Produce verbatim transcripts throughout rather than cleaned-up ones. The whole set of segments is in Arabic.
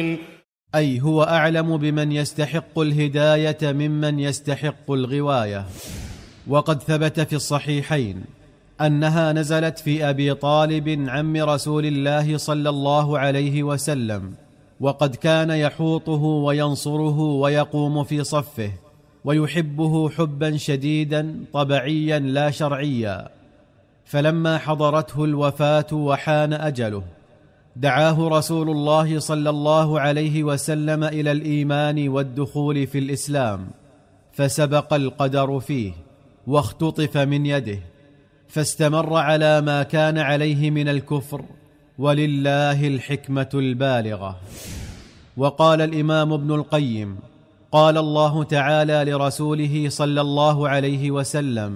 أي هو أعلم بمن يستحق الهداية ممن يستحق الغواية. وقد ثبت في الصحيحين أنها نزلت في أبي طالب عم رسول الله صلى الله عليه وسلم، وقد كان يحوطه وينصره ويقوم في صفه ويحبه حبا شديدا طبعيا لا شرعيا. فلما حضرته الوفاة وحان أجله دعاه رسول الله صلى الله عليه وسلم إلى الإيمان والدخول في الإسلام، فسبق القدر فيه واختطف من يده، فاستمر على ما كان عليه من الكفر، ولله الحكمة البالغة. وقال الإمام ابن القيم: قال الله تعالى لرسوله صلى الله عليه وسلم: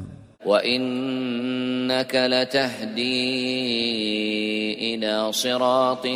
وإنك لتهدي إلى صراط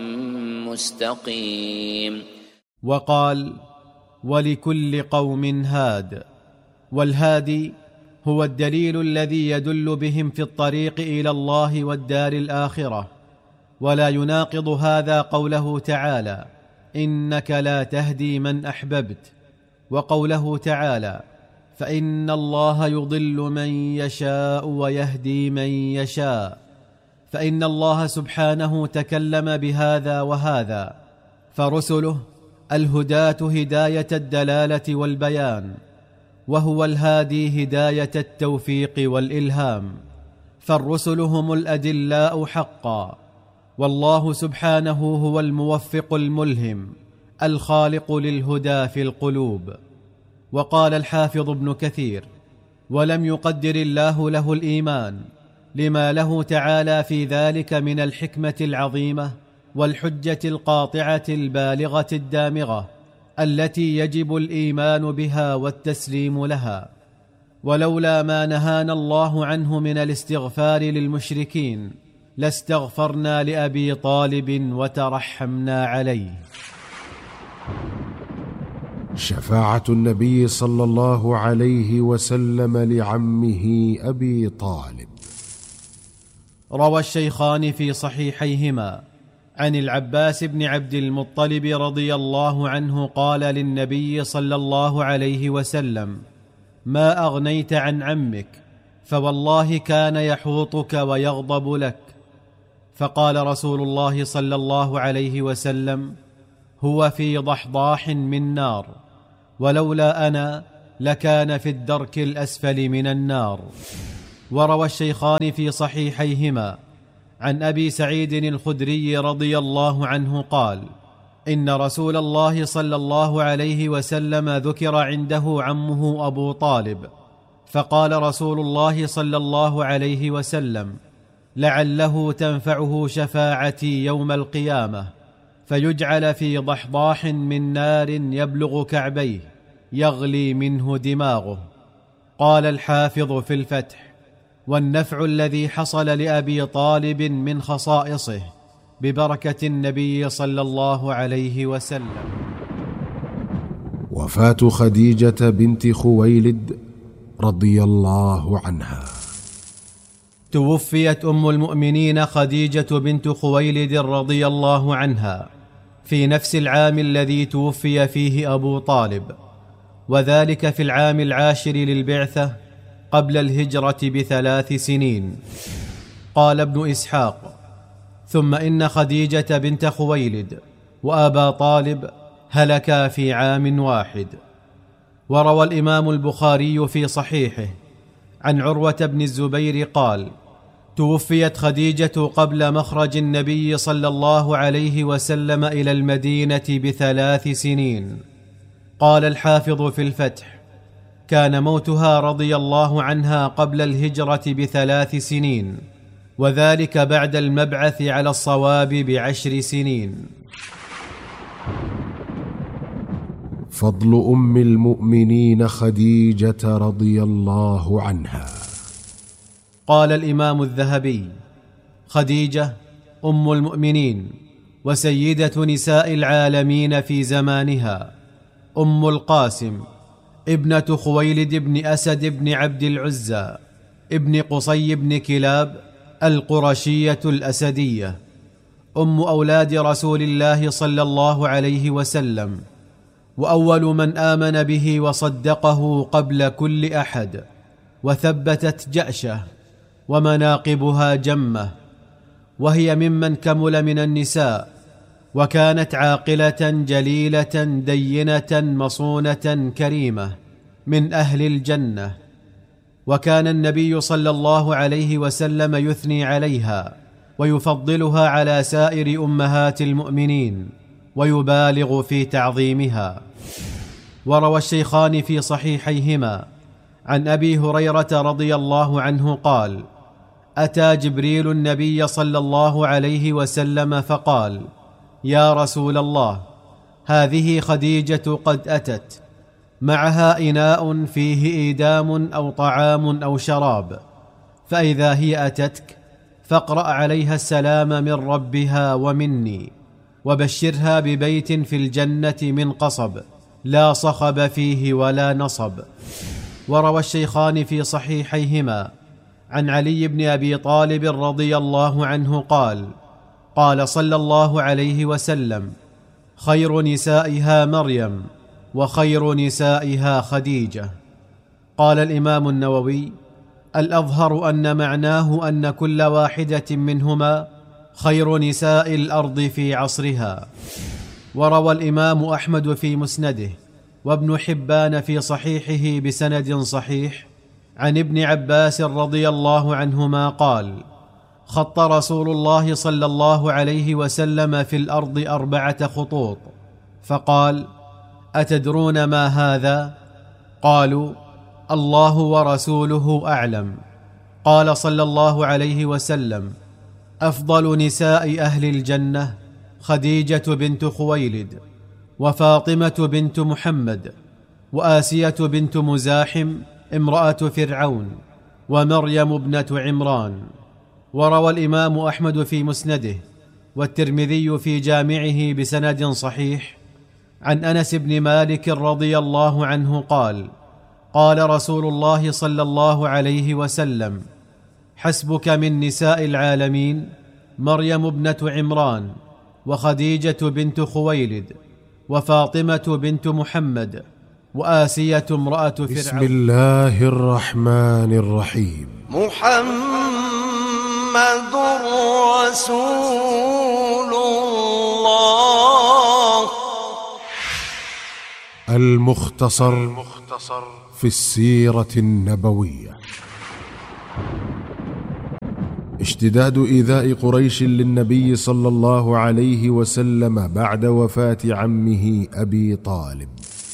مستقيم. وقال: ولكل قوم هاد. والهادي هو الدليل الذي يدل بهم في الطريق إلى الله والدار الآخرة. ولا يناقض هذا قوله تعالى: إنك لا تهدي من أحببت، وقوله تعالى: فإن الله يضل من يشاء ويهدي من يشاء. فإن الله سبحانه تكلم بهذا وهذا، فرسله الهداة هداية الدلالة والبيان، وهو الهادي هداية التوفيق والإلهام. فالرسل هم الأدلاء حقا، والله سبحانه هو الموفق الملهم الخالق للهدى في القلوب. وقال الحافظ ابن كثير: ولم يقدر الله له الإيمان لما له تعالى في ذلك من الحكمة العظيمة والحجة القاطعة البالغة الدامغة التي يجب الإيمان بها والتسليم لها. ولولا ما نهانا الله عنه من الاستغفار للمشركين لاستغفرنا لأبي طالب وترحمنا عليه. شفاعة النبي صلى الله عليه وسلم لعمه أبي طالب. روى الشيخان في صحيحيهما عن العباس بن عبد المطلب رضي الله عنه قال للنبي صلى الله عليه وسلم: ما أغنيت عن عمك، فوالله كان يحوطك ويغضب لك. فقال رسول الله صلى الله عليه وسلم: هو في ضحضاح من نار، ولولا أنا لكان في الدرك الأسفل من النار. وروى الشيخان في صحيحيهما عن أبي سعيد الخدري رضي الله عنه قال: إن رسول الله صلى الله عليه وسلم ذكر عنده عمه أبو طالب، فقال رسول الله صلى الله عليه وسلم: لعله تنفعه شفاعتي يوم القيامة، فيجعل في ضحضاح من نار يبلغ كعبيه يغلي منه دماغه. قال الحافظ في الفتح: والنفع الذي حصل لأبي طالب من خصائصه ببركة النبي صلى الله عليه وسلم. وفاة خديجة بنت خويلد رضي الله عنها. توفيت أم المؤمنين خديجة بنت خويلد رضي الله عنها في نفس العام الذي توفي فيه أبو طالب، وذلك في العام العاشر للبعثة قبل الهجرة بثلاث سنين. قال ابن إسحاق: ثم إن خديجة بنت خويلد وأبا طالب هلكا في عام واحد. وروى الإمام البخاري في صحيحه عن عروة بن الزبير قال: توفيت خديجة قبل مخرج النبي صلى الله عليه وسلم إلى المدينة بثلاث سنين. قال الحافظ في الفتح: كان موتها رضي الله عنها قبل الهجرة بثلاث سنين، وذلك بعد المبعث على الصواب بعشر سنين. فضل أم المؤمنين خديجة رضي الله عنها. قال الإمام الذهبي: خديجة أم المؤمنين وسيدة نساء العالمين في زمانها، أم القاسم ابنة خويلد بن أسد بن عبد العزى ابن قصي بن كلاب القرشية الأسدية، أم أولاد رسول الله صلى الله عليه وسلم، وأول من آمن به وصدقه قبل كل أحد، وثبتت جأشه، ومناقبها جمة، وهي ممن كمل من النساء، وكانت عاقلة جليلة دينة مصونة كريمة من أهل الجنة. وكان النبي صلى الله عليه وسلم يثني عليها ويفضلها على سائر أمهات المؤمنين، ويبالغ في تعظيمها. وروى الشيخان في صحيحيهما عن أبي هريرة رضي الله عنه قال: أتى جبريل النبي صلى الله عليه وسلم فقال: يا رسول الله، هذه خديجة قد أتت، معها إناء فيه إيدام أو طعام أو شراب، فإذا هي أتتك فاقرأ عليها السلام من ربها ومني، وبشرها ببيت في الجنة من قصب لا صخب فيه ولا نصب. وروى الشيخان في صحيحيهما عن علي بن أبي طالب رضي الله عنه قال: قال صلى الله عليه وسلم: خير نسائها مريم، وخير نسائها خديجة. قال الإمام النووي: الأظهر أن معناه أن كل واحدة منهما خير نساء الأرض في عصرها. وروى الإمام أحمد في مسنده، وابن حبان في صحيحه بسند صحيح عن ابن عباس رضي الله عنهما قال: خط رسول الله صلى الله عليه وسلم في الأرض أربعة خطوط، فقال: أتدرون ما هذا؟ قالوا: الله ورسوله أعلم. قال صلى الله عليه وسلم: أفضل نساء أهل الجنة خديجة بنت خويلد، وفاطمة بنت محمد، وآسية بنت مزاحم امرأة فرعون، ومريم ابنة عمران. وروى الإمام أحمد في مسنده، والترمذي في جامعه بسند صحيح عن أنس بن مالك رضي الله عنه قال: قال رسول الله صلى الله عليه وسلم: حسبك من نساء العالمين مريم ابنة عمران، وخديجة بنت خويلد، وفاطمة بنت محمد، وآسية امرأة فرعون. بسم الله الرحمن الرحيم. محمد رسول الله. المختصر في السيرة النبوية. اشتداد إيذاء قريش للنبي صلى الله عليه وسلم بعد وفاة عمه أبي طالب.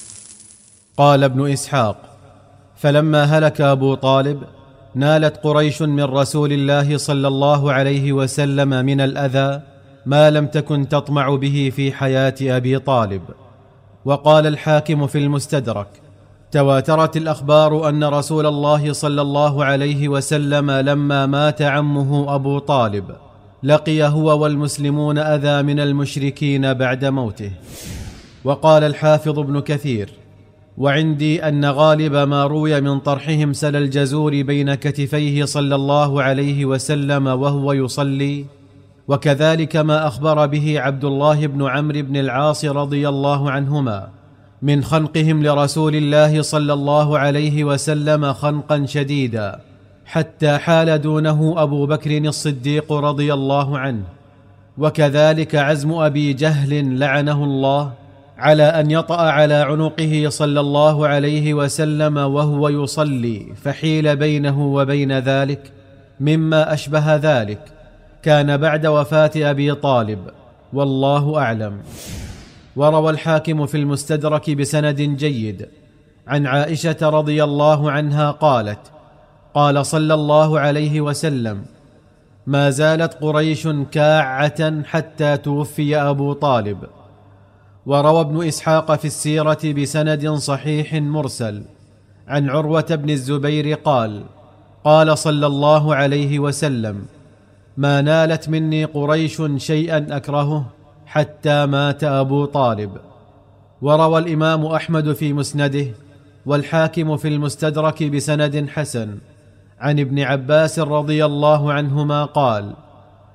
قال ابن إسحاق: فلما هلك أبو طالب نالت قريش من رسول الله صلى الله عليه وسلم من الأذى ما لم تكن تطمع به في حياة أبي طالب. وقال الحاكم في المستدرك: تواترت الأخبار أن رسول الله صلى الله عليه وسلم لما مات عمه أبو طالب لقي هو والمسلمون أذى من المشركين بعد موته. وقال الحافظ ابن كثير: وعندي أن غالب ما روي من طرحهم سل الجزور بين كتفيه صلى الله عليه وسلم وهو يصلي، وكذلك ما أخبر به عبد الله بن عمرو بن العاص رضي الله عنهما من خنقهم لرسول الله صلى الله عليه وسلم خنقا شديدا، حتى حال دونه أبو بكر الصديق رضي الله عنه. وكذلك عزم أبي جهل لعنه الله على أن يطأ على عنقه صلى الله عليه وسلم وهو يصلي، فحيل بينه وبين ذلك مما أشبه ذلك كان بعد وفاة أبي طالب، والله أعلم. وروى الحاكم في المستدرك بسند جيد عن عائشة رضي الله عنها قالت: قال صلى الله عليه وسلم: ما زالت قريش كاعة حتى توفي أبو طالب. وروى ابن إسحاق في السيرة بسند صحيح مرسل عن عروة بن الزبير قال: قال صلى الله عليه وسلم: ما نالت مني قريش شيئا أكرهه حتى مات أبو طالب. وروى الإمام أحمد في مسنده والحاكم في المستدرك بسند حسن عن ابن عباس رضي الله عنهما قال: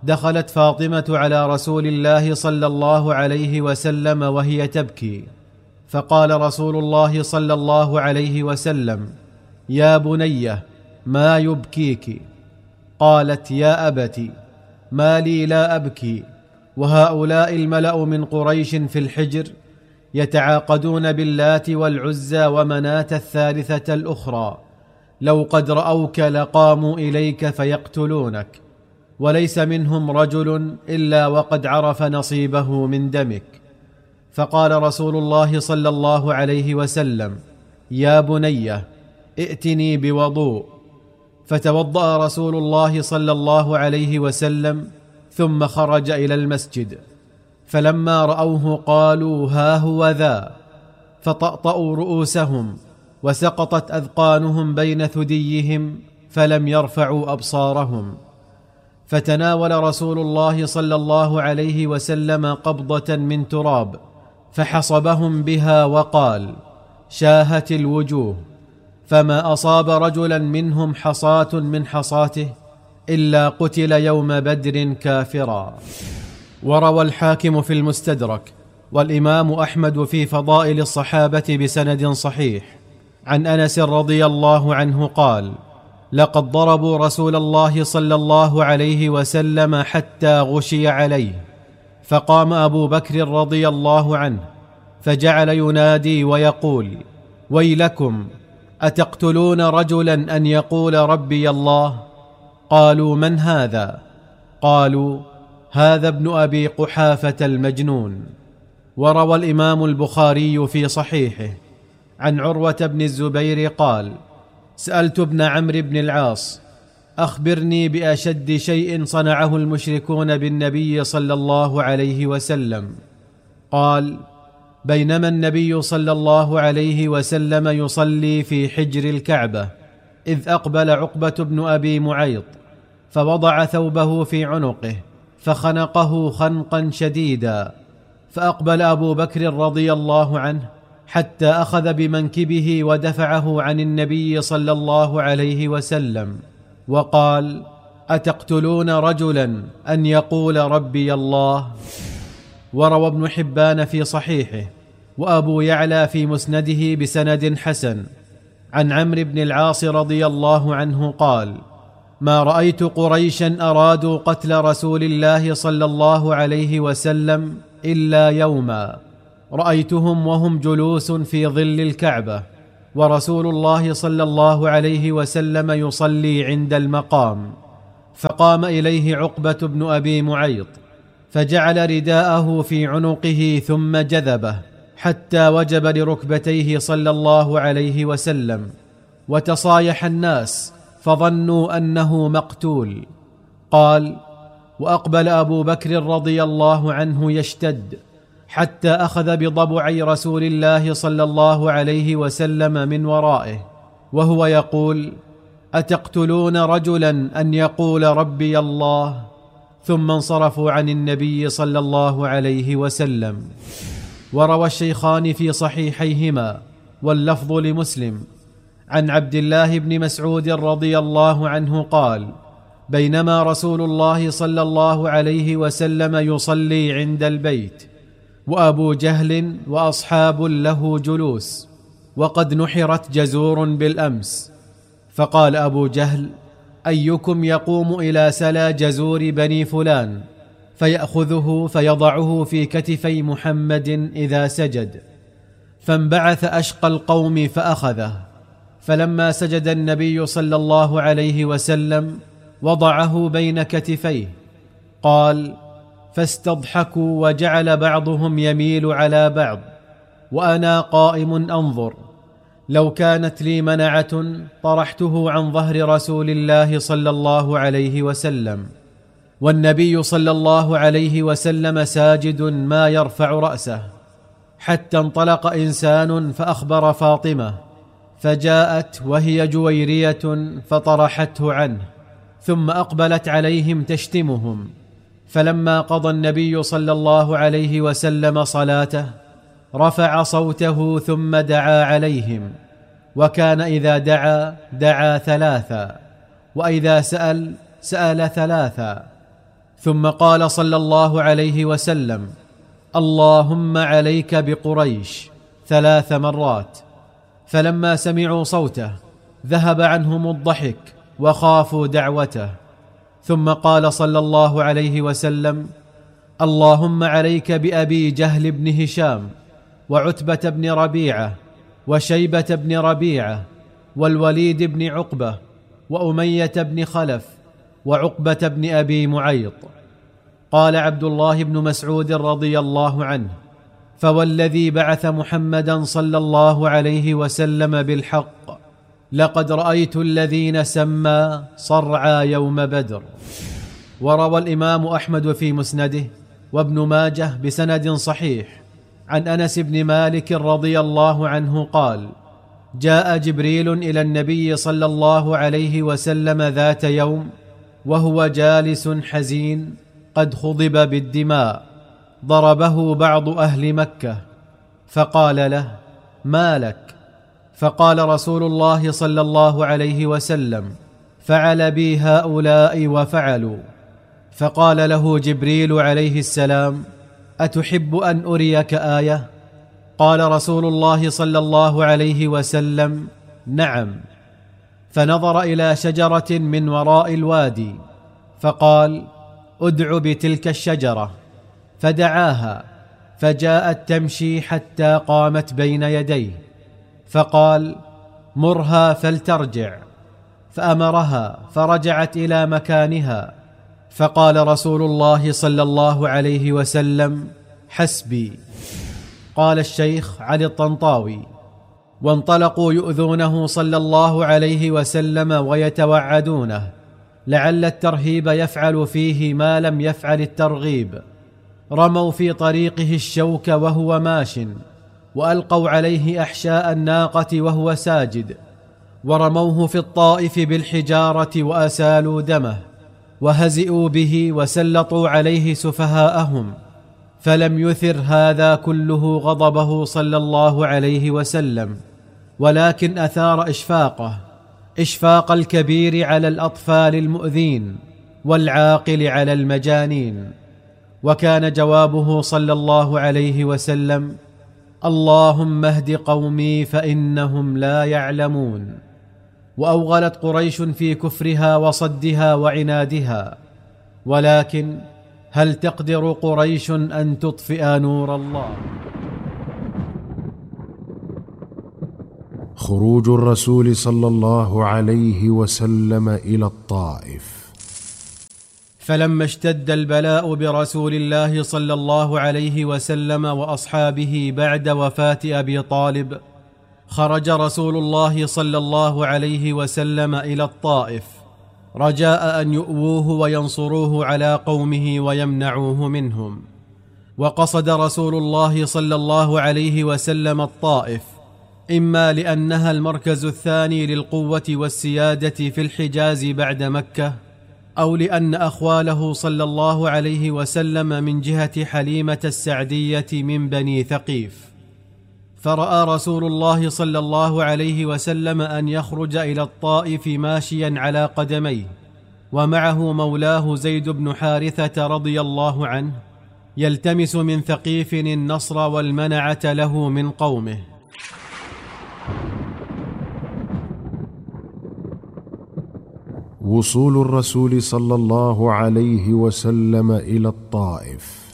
دخلت فاطمة على رسول الله صلى الله عليه وسلم وهي تبكي، فقال رسول الله صلى الله عليه وسلم: يا بنيه، ما يبكيك؟ قالت: يا أبت، ما لي لا أبكي، وهؤلاء الملأ من قريش في الحجر يتعاقدون باللات والعزى ومناة الثالثة الأخرى، لو قد رأوك لقاموا إليك فيقتلونك، وليس منهم رجل إلا وقد عرف نصيبه من دمك. فقال رسول الله صلى الله عليه وسلم: يا بنيه، ائتني بوضوء. فتوضأ رسول الله صلى الله عليه وسلم ثم خرج إلى المسجد، فلما رأوه قالوا: ها هو ذا، فطأطأوا رؤوسهم وسقطت أذقانهم بين ثديهم، فلم يرفعوا أبصارهم. فتناول رسول الله صلى الله عليه وسلم قبضة من تراب فحصبهم بها وقال: شاهت الوجوه، فما أصاب رجلا منهم حصاة من حصاته إلا قتل يوم بدر كافرا. وروى الحاكم في المستدرك والإمام أحمد في فضائل الصحابة بسند صحيح عن أنس رضي الله عنه قال: لقد ضربوا رسول الله صلى الله عليه وسلم حتى غشي عليه، فقام أبو بكر رضي الله عنه فجعل ينادي ويقول: ويلكم، أتقتلون رجلا أن يقول ربي الله؟ قالوا: من هذا؟ قالوا: هذا ابن أبي قحافة المجنون. وروى الإمام البخاري في صحيحه عن عروة بن الزبير قال: سألت ابن عمرو بن العاص: أخبرني بأشد شيء صنعه المشركون بالنبي صلى الله عليه وسلم. قال: بينما النبي صلى الله عليه وسلم يصلي في حجر الكعبة، إذ أقبل عقبة بن أبي معيط فوضع ثوبه في عنقه فخنقه خنقا شديدا، فأقبل أبو بكر رضي الله عنه حتى أخذ بمنكبه ودفعه عن النبي صلى الله عليه وسلم وقال: أتقتلون رجلا أن يقول ربي الله؟ وروى ابن حبان في صحيحه وأبو يعلى في مسنده بسند حسن عن عمرو بن العاص رضي الله عنه قال: ما رأيت قريشا أرادوا قتل رسول الله صلى الله عليه وسلم إلا يوما، رأيتهم وهم جلوس في ظل الكعبة، ورسول الله صلى الله عليه وسلم يصلي عند المقام، فقام إليه عقبة بن أبي معيط فجعل رداءه في عنقه ثم جذبه حتى وجب لركبتيه صلى الله عليه وسلم، وتصايح الناس فظنوا أنه مقتول. قال: وأقبل أبو بكر رضي الله عنه يشتد حتى أخذ بضبعي رسول الله صلى الله عليه وسلم من ورائه وهو يقول: أتقتلون رجلا أن يقول ربي الله؟ ثم انصرفوا عن النبي صلى الله عليه وسلم. وروى الشيخان في صحيحيهما واللفظ لمسلم عن عبد الله بن مسعود رضي الله عنه قال: بينما رسول الله صلى الله عليه وسلم يصلي عند البيت وأبو جهل وأصحاب له جلوس، وقد نحرت جزور بالأمس، فقال أبو جهل: أيكم يقوم إلى سلا جزور بني فلان فيأخذه فيضعه في كتفي محمد إذا سجد؟ فانبعث أشقى القوم فأخذه، فلما سجد النبي صلى الله عليه وسلم وضعه بين كتفيه. قال: فاستضحكوا وجعل بعضهم يميل على بعض وأنا قائم أنظر، لو كانت لي منعة طرحته عن ظهر رسول الله صلى الله عليه وسلم، والنبي صلى الله عليه وسلم ساجد ما يرفع رأسه، حتى انطلق إنسان فأخبر فاطمة، فجاءت وهي جويرية فطرحته عنه، ثم أقبلت عليهم تشتمهم، فلما قضى النبي صلى الله عليه وسلم صلاته رفع صوته ثم دعا عليهم، وكان إذا دعا دعا ثلاثا، وإذا سأل سأل ثلاثا، ثم قال صلى الله عليه وسلم: اللهم عليك بقريش ثلاث مرات. فلما سمعوا صوته ذهب عنهم الضحك وخافوا دعوته. ثم قال صلى الله عليه وسلم: اللهم عليك بأبي جهل بن هشام وعتبة بن ربيعة وشيبة بن ربيعة والوليد بن عقبة وأمية بن خلف وعقبة بن أبي معيط. قال عبد الله بن مسعود رضي الله عنه: فوالذي بعث محمدا صلى الله عليه وسلم بالحق لقد رأيت الذين سمى صرعى يوم بدر. وروى الإمام أحمد في مسنده وابن ماجه بسند صحيح عن أنس بن مالك رضي الله عنه قال: جاء جبريل إلى النبي صلى الله عليه وسلم ذات يوم وهو جالس حزين قد خضب بالدماء، ضربه بعض أهل مكة، فقال له: ما لك؟ فقال رسول الله صلى الله عليه وسلم: فعل بي هؤلاء وفعلوا. فقال له جبريل عليه السلام: أتحب أن أريك آية؟ قال رسول الله صلى الله عليه وسلم: نعم. فنظر إلى شجرة من وراء الوادي فقال: ادع بتلك الشجرة. فدعاها فجاءت تمشي حتى قامت بين يديه، فقال: مرها فلترجع. فأمرها فرجعت إلى مكانها. فقال رسول الله صلى الله عليه وسلم: حسبي. قال الشيخ علي الطنطاوي: وانطلقوا يؤذونه صلى الله عليه وسلم ويتوعدونه لعل الترهيب يفعل فيه ما لم يفعل الترغيب. رموا في طريقه الشوك وهو ماش، وألقوا عليه أحشاء الناقة وهو ساجد، ورموه في الطائف بالحجارة وأسالوا دمه، وهزئوا به وسلطوا عليه سفهاءهم، فلم يثر هذا كله غضبه صلى الله عليه وسلم، ولكن أثار إشفاقه، إشفاق الكبير على الأطفال المؤذين والعاقل على المجانين. وكان جوابه صلى الله عليه وسلم: اللهم اهد قومي فإنهم لا يعلمون. وأوغلت قريش في كفرها وصدها وعنادها، ولكن هل تقدر قريش أن تطفئ نور الله؟ خروج الرسول صلى الله عليه وسلم إلى الطائف. فلما اشتد البلاء برسول الله صلى الله عليه وسلم وأصحابه بعد وفاة أبي طالب، خرج رسول الله صلى الله عليه وسلم إلى الطائف رجاء أن يؤووه وينصروه على قومه ويمنعوه منهم. وقصد رسول الله صلى الله عليه وسلم الطائف إما لأنها المركز الثاني للقوة والسيادة في الحجاز بعد مكة، أو لأن أخواله صلى الله عليه وسلم من جهة حليمة السعدية من بني ثقيف. فرأى رسول الله صلى الله عليه وسلم أن يخرج إلى الطائف ماشيا على قدميه، ومعه مولاه زيد بن حارثة رضي الله عنه، يلتمس من ثقيف النصر والمنعة له من قومه. وصول الرسول صلى الله عليه وسلم إلى الطائف.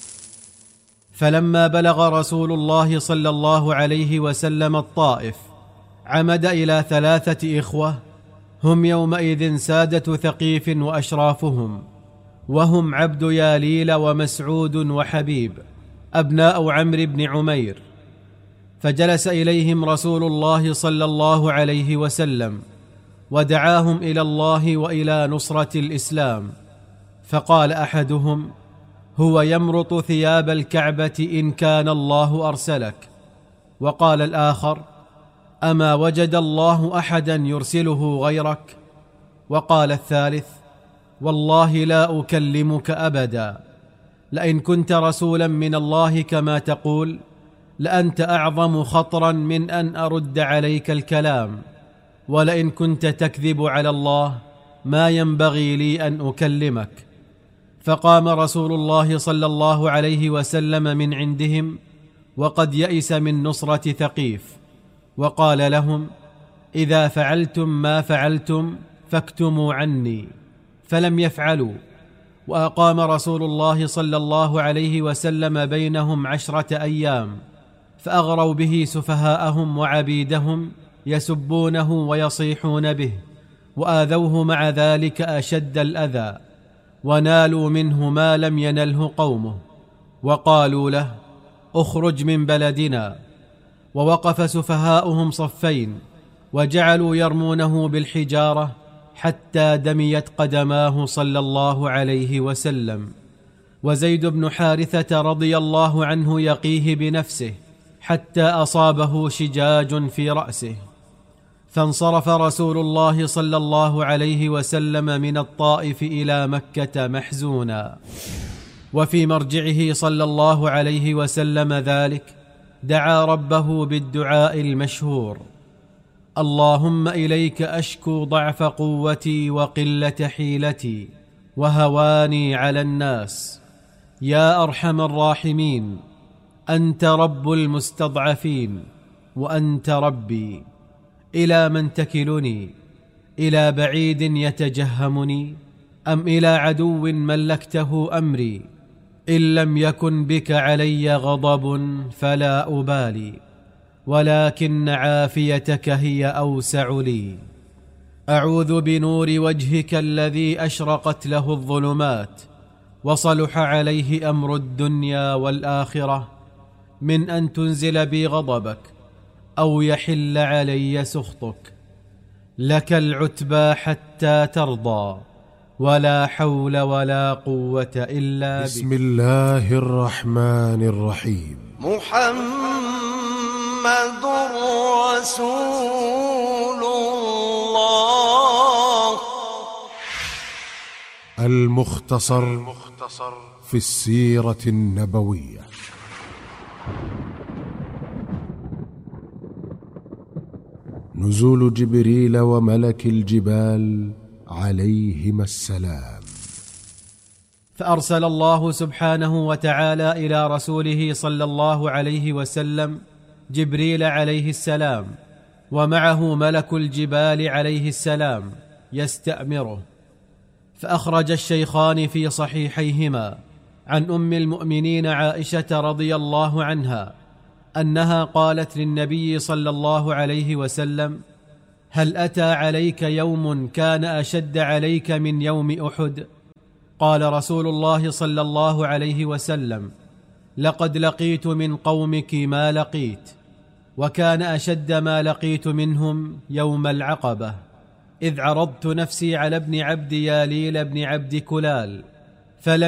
فلما بلغ رسول الله صلى الله عليه وسلم الطائف عمد إلى ثلاثة إخوة هم يومئذ سادة ثقيف وأشرافهم، وهم عبد ياليل ومسعود وحبيب أبناء عمرو بن عمير. فجلس إليهم رسول الله صلى الله عليه وسلم ودعاهم إلى الله وإلى نصرة الإسلام. فقال أحدهم: هو يمرط ثياب الكعبة إن كان الله أرسلك. وقال الآخر: أما وجد الله أحدا يرسله غيرك؟ وقال الثالث: والله لا أكلمك أبدا، لئن كنت رسولا من الله كما تقول لأنت أعظم خطرا من أن أرد عليك الكلام، ولئن كنت تكذب على الله ما ينبغي لي أن أكلمك. فقام رسول الله صلى الله عليه وسلم من عندهم وقد يئس من نصرة ثقيف، وقال لهم: إذا فعلتم ما فعلتم فاكتموا عني. فلم يفعلوا، وأقام رسول الله صلى الله عليه وسلم بينهم عشرة أيام، فأغروا به سفهاءهم وعبيدهم يسبونه ويصيحون به، وآذوه مع ذلك أشد الأذى، ونالوا منه ما لم ينله قومه، وقالوا له: اخرج من بلدنا. ووقف سفهاؤهم صفين، وجعلوا يرمونه بالحجارة حتى دميت قدماه صلى الله عليه وسلم. وزيد بن حارثة رضي الله عنه يقيه بنفسه حتى أصابه شجاج في رأسه. فانصرف رسول الله صلى الله عليه وسلم من الطائف إلى مكة محزونا. وفي مرجعه صلى الله عليه وسلم ذلك دعا ربه بالدعاء المشهور: اللهم إليك أشكو ضعف قوتي وقلة حيلتي وهواني على الناس، يا أرحم الراحمين، أنت رب المستضعفين وأنت ربي، إلى من تكلني؟ إلى بعيد يتجهمني أم إلى عدو ملكته أمري؟ إن لم يكن بك علي غضب فلا أبالي، ولكن عافيتك هي أوسع لي. أعوذ بنور وجهك الذي أشرقت له الظلمات وصلح عليه أمر الدنيا والآخرة من أن تنزل بي غضبك أو يحل علي سخطك. لك العتبى حتى ترضى، ولا حول ولا قوة إلا بك. بسم الله الرحمن الرحيم. محمد رسول الله. المختصر في السيرة النبوية. نزول جبريل وملك الجبال عليهما السلام. فأرسل الله سبحانه وتعالى إلى رسوله صلى الله عليه وسلم جبريل عليه السلام، ومعه ملك الجبال عليه السلام يستأمره. فأخرج الشيخان في صحيحيهما عن أم المؤمنين عائشة رضي الله عنها أنها قالت للنبي صلى الله عليه وسلم: هل أتى عليك يوم كان أشد عليك من يوم أحد؟ قال رسول الله صلى الله عليه وسلم: لقد لقيت من قومك ما لقيت، وكان أشد ما لقيت منهم يوم العقبة، إذ عرضت نفسي على ابن عبد ياليل بن عبد كلال فلم